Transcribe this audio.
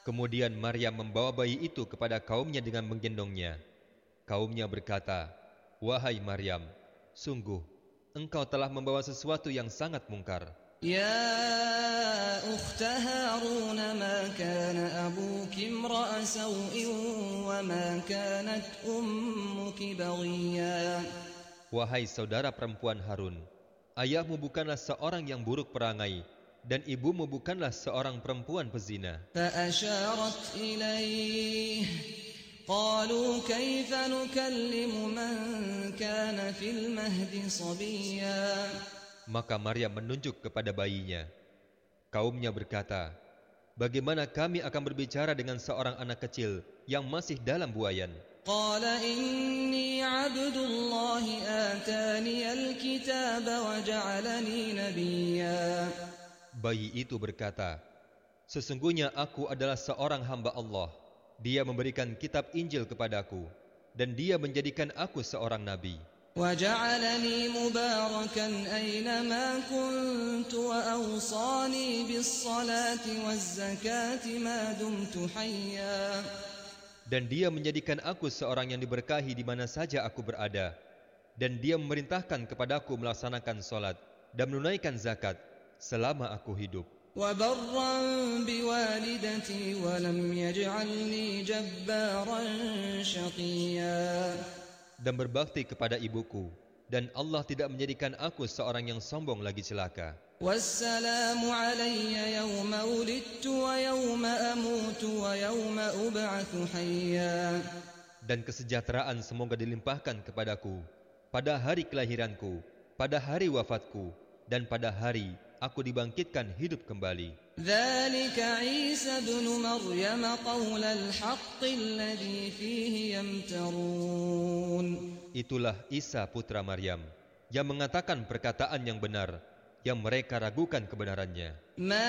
Kemudian Maryam membawa bayi itu kepada kaumnya dengan menggendongnya. Kaumnya berkata, "Wahai Maryam, sungguh engkau telah membawa sesuatu yang sangat mungkar." يا أخت هارون ما كان أبوك امرأ سوء وما كانت أمك بغيا. Wahai saudara perempuan Harun, ayahmu bukanlah seorang yang buruk perangai, dan ibumu bukanlah seorang perempuan pezina. فأشارت إليه قالوا كيف نكلم من كان في المهد صبيا. Maka Maryam menunjuk kepada bayinya. Kaumnya berkata, "Bagaimana kami akan berbicara dengan seorang anak kecil yang masih dalam buayan?" قال إني عبد الله آتاني الكتاب وجعلني نبيا. Bayi itu berkata, "Sesungguhnya aku adalah seorang hamba Allah. Dia memberikan kitab Injil kepadaku, dan dia menjadikan aku seorang nabi. وجعلني مباركا أينما كنت وأوصاني بالصلاة والزكاة ما دمت حيا. Dan dia menjadikan aku seorang yang diberkahi di mana saja aku berada. Dan dia memerintahkan kepadaku melaksanakan solat dan menunaikan zakat selama aku hidup. وبرا بوالدتي ولم يجعلني جبارا شقيا. Dan berbakti kepada ibuku, dan Allah tidak menjadikan aku seorang yang sombong lagi celaka. والسلام علي يوم ولدت ويوم أموت ويوم أبعث حيا. Dan kesejahteraan semoga dilimpahkan kepadaku pada hari kelahiranku, pada hari wafatku, dan pada hari aku dibangkitkan hidup kembali. ذلك عيسى ابن مريم قول الحق الذي فيه يمترون. Itulah Isa putra Maryam yang mengatakan perkataan yang benar yang mereka ragukan kebenarannya. ما